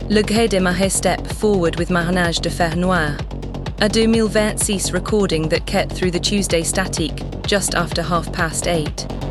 Le Gré démarrait step forward with Marnage de Fer Noir, a 2026 recording that cut through the Tuesday static just after 8:30.